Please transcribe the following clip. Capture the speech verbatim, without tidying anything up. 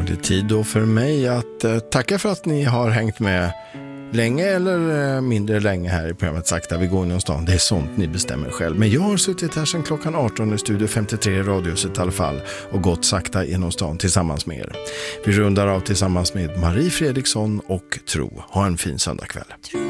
Det är tid då för mig att eh, tacka för att ni har hängt med länge eller eh, mindre länge här i programmet Sakta vi går inom stan. Det är sånt ni bestämmer själv. Men jag har suttit här sedan klockan arton i Studio femtiotre i Radiohuset i alla fall och gått sakta inom stan tillsammans med er. Vi rundar av tillsammans med Marie Fredriksson och Tro. Ha en fin söndagkväll.